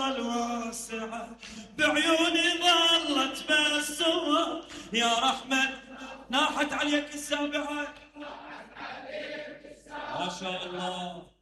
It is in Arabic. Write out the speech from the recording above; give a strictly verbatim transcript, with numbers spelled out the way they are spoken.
الواسعة بعيوني ظلت بالصور يا رحمة ناحت عليك السابعة ما شاء الله.